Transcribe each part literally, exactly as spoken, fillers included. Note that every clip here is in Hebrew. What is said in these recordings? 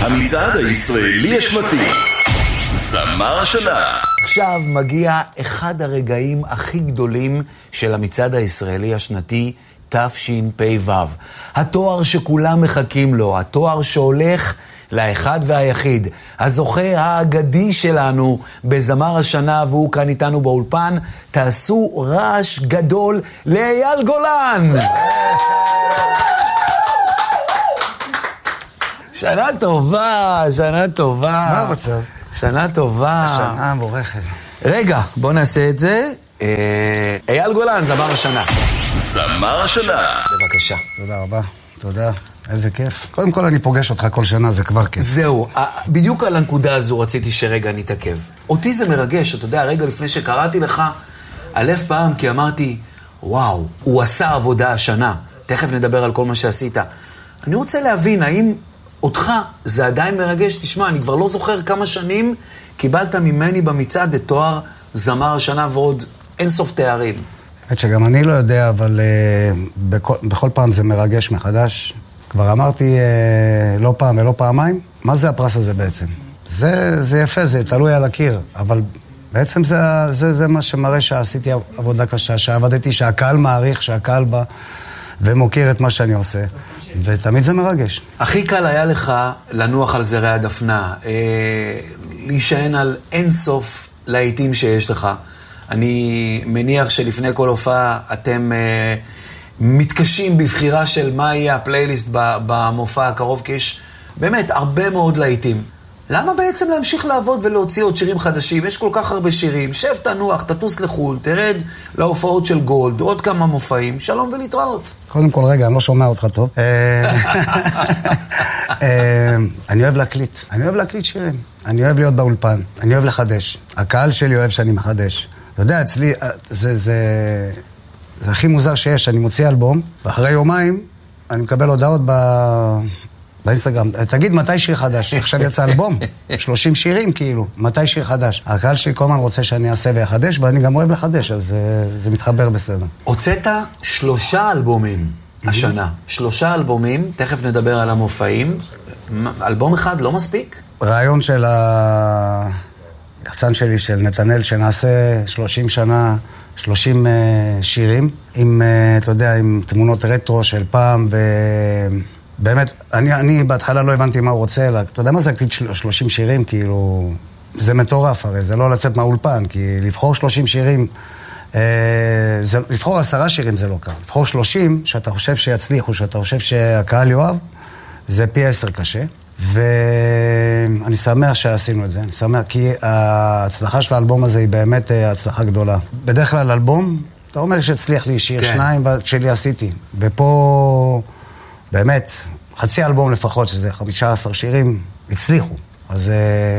המצעד הישראלי השנתי, זמר השנה. עכשיו מגיע אחד הרגעים הכי גדולים של המצעד הישראלי השנתי, תשפ"ו. התואר שכולם מחכים לו, התואר שהולך לאחד והיחיד, הזוכה האגדי שלנו בזמר השנה, והוא כאן איתנו באולפן. תעשו רעש גדול לאייל גולן. שנה טובה, שנה טובה. מה המצב? שנה טובה. שנה מבורכת. רגע, בוא נעשה את זה. אייל גולן, זמר השנה. זמר השנה. בבקשה. תודה רבה, תודה. איזה כיף. קודם כל אני פוגש אותך כל שנה, זה כבר כיף. זהו, בדיוק על הנקודה הזו רציתי שרגע נתעכב. אותי זה מרגש, אתה יודע, רגע לפני שקראתי לך, אלף פעם, כי אמרתי, וואו, הוא עשה עבודה השנה. תכף נדבר על כל מה שעשית. אני רוצה להבין, האם אותך זה עדיין מרגש? תשמע, אני כבר לא זוכר כמה שנים קיבלת ממני במצעד את תואר זמר השנה ועוד אינסוף תארים. האמת שגם אני לא יודע, אבל uh, בכל, בכל פעם זה מרגש מחדש. כבר אמרתי uh, לא פעם ולא פעמיים, מה זה הפרס הזה בעצם? זה, זה יפה, זה תלוי על הקיר, אבל בעצם זה, זה, זה מה שמראה שעשיתי עבודה קשה, שעבדתי, שהקהל מעריך, שהקהל בא ומוקיר את מה שאני עושה. ותמיד זה מרגש. הכי קל היה לך לנוח על זרי הדפנה, אה, להישען על אינסוף להיטים שיש לך. אני מניח שלפני כל הופעה אתם אה, מתקשים בבחירה של מה יהיה הפלייליסט במופע הקרוב, כי יש באמת הרבה מאוד להיטים. למה בעצם להמשיך לעבוד ולהוציא עוד שירים חדשים? יש כל כך הרבה שירים. שב, תנוח, תטוס לחול, תרד להופעות של גולד, עוד כמה מופעים, שלום ולהתראות. קודם כל, רגע, אני לא שומע אותך טוב. אני אוהב להקליט. אני אוהב להקליט שירים. אני אוהב להיות באולפן. אני אוהב לחדש. הקהל שלי אוהב שאני מחדש. אתה יודע, אצלי, זה, זה, זה הכי מוזר שיש. אני מוציא אלבום, ואחרי יומיים אני מקבל הודעות ב... באינסטגרם. תגיד, מתי שיר חדש? עכשיו יצא אלבום, שלושים שירים כאילו, מתי שיר חדש? הקהל שלי כל הזמן רוצה שאני אעשה ויחדש, ואני גם אוהב לחדש, אז זה מתחבר בסדר. הוצאת שלושה אלבומים השנה, שלושה אלבומים, תכף נדבר על המופעים. אלבום אחד לא מספיק? רעיון של היחצן שלי, של נתנאל, שנעשה שלושים שנה, שלושים שירים, עם, אתה יודע, עם תמונות רטרו של פעם, ו... באמת, אני, אני בהתחלה לא הבנתי מה הוא רוצה, אלא, אתה יודע מה זה להקליט שלושים שירים, כאילו, זה מטורף הרי, זה לא לצאת מהאולפן, כי לבחור שלושים שירים, אה, זה, לבחור עשרה שירים זה לא קל. לבחור שלושים, שאתה חושב שיצליחו, שאתה חושב שהקהל יאהב, זה פי עשר קשה, ואני שמח שעשינו את זה, אני שמח, כי ההצלחה של האלבום הזה היא באמת הצלחה גדולה. בדרך כלל אלבום, אתה אומר שהצליח לי שיר כן. שניים, שלי עשיתי, ופה... באמת, חצי אלבום לפחות, שזה חמישה עשר שירים, הצליחו. אז...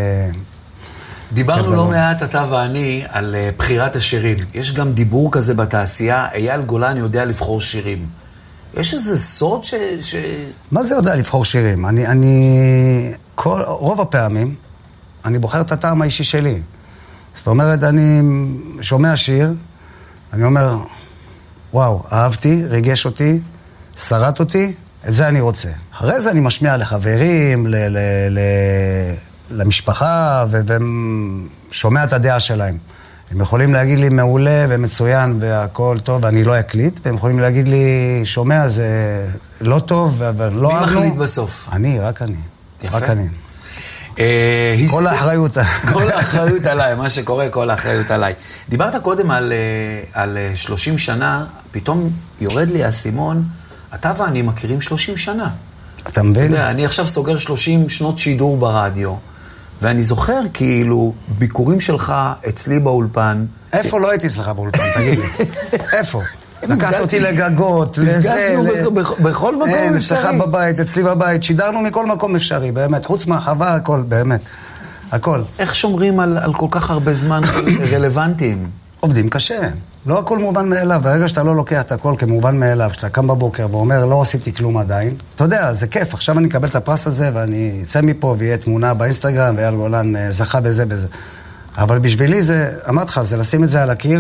דיברנו לא מעט, אתה ואני, על בחירת השירים. יש גם דיבור כזה בתעשייה, אייל גולן יודע לבחור שירים. יש איזה סוד ש... ש... מה זה יודע לבחור שירים? אני... אני... כל... רוב הפעמים, אני בוחר את הטעם האישי שלי. זאת אומרת, אני שומע שיר, אני אומר, וואו, אהבתי, ריגש אותי, שרת אותי, את זה אני רוצה. אחרי זה אני משמיע לחברים, ל- ל- ל- למשפחה, ו- ושומע את הדעה שלהם. הם יכולים להגיד לי מעולה ומצוין והכל טוב, ואני לא אקליט, והם יכולים להגיד לי, שומע, זה לא טוב, אבל לא... מי מחליט בסוף? אני, רק אני. יפה. רק אני. אה, כל האחריות. כל האחריות עליי, מה שקורה, כל האחריות עליי. דיברת קודם על, על שלושים שנה, פתאום יורד לי האסימון, אתה ואני מכירים שלושים שנה. אתה מבין? אתה יודע, אני עכשיו סוגר שלושים שנות שידור ברדיו, ואני זוכר כאילו ביקורים שלך אצלי באולפן. איפה לא הייתי אצלך באולפן, תגיד לי. איפה? לקחת אותי לגגות, לזה... נפגשנו בכל מקום אפשרי. אצלך בבית, אצלי בבית, שידרנו מכל מקום אפשרי, באמת. חוץ מהחווה, הכל, באמת. הכל. איך שומרים על, על כל כך הרבה זמן רלוונטיים? עובדים קשה. לא הכל מובן מאליו. ברגע שאתה לא לוקח את הכל כמובן מאליו, שאתה קם בבוקר ואומר, לא עשיתי כלום עדיין, אתה יודע, זה כיף. עכשיו אני אקבל את הפרס הזה ואני אצא מפה ויהיה תמונה באינסטגרם, ואייל גולן זכה בזה בזה. אבל בשבילי זה, אמרת לך, זה לשים את זה על הקיר,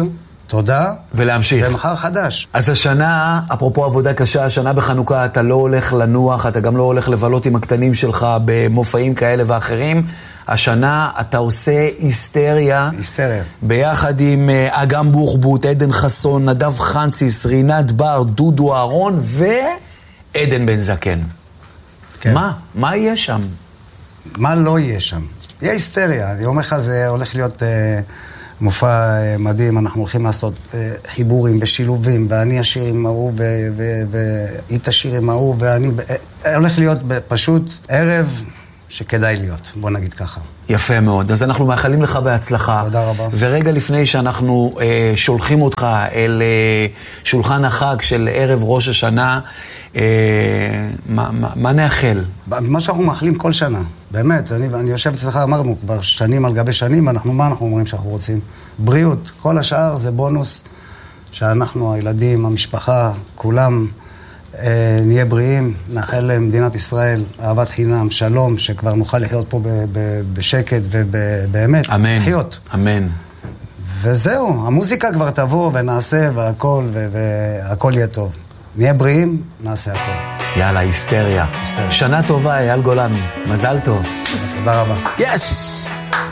תודה. ולהמשיך. ומחר חדש. אז השנה, אפרופו עבודה קשה, השנה בחנוכה אתה לא הולך לנוח, אתה גם לא הולך לבלות עם הקטנים שלך במופעים כאלה ואחרים. השנה אתה עושה היסטריה. היסטריה. ביחד עם אגם בוחבוט, עדן חסון, נדב חנציס, רינת בר, דודו אהרון ועדן בן זקן. כן. מה? מה יהיה שם? מה לא יהיה שם? יהיה היסטריה. אני אומר לך, זה הולך להיות... מופע מדהים, אנחנו הולכים לעשות חיבורים ושילובים, ואני אשיר עם ההוא, והיא תשיר עם ההוא, ואני... הולך להיות פשוט ערב שכדאי להיות, בוא נגיד ככה. יפה מאוד. אז אנחנו מאחלים לך בהצלחה. תודה רבה. ורגע לפני שאנחנו אה, שולחים אותך אל אה, שולחן החג של ערב ראש השנה, אה, מה, מה, מה נאחל? מה שאנחנו מאחלים כל שנה, באמת. אני, אני יושב אצלך, אמרנו כבר שנים על גבי שנים, ואנחנו, מה אנחנו אומרים שאנחנו רוצים? בריאות. כל השאר זה בונוס שאנחנו, הילדים, המשפחה, כולם... נהיה בריאים, נאחל למדינת ישראל אהבת חינם, שלום, שכבר נוכל לחיות פה בשקט ובאמת, אמן, לחיות. אמן. וזהו, המוזיקה כבר תבוא ונעשה והכל, והכל יהיה טוב. נהיה בריאים, נעשה הכל. יאללה, היסטריה. היסטריה. שנה טובה, אייל גולן. מזל טוב. תודה רבה. יס!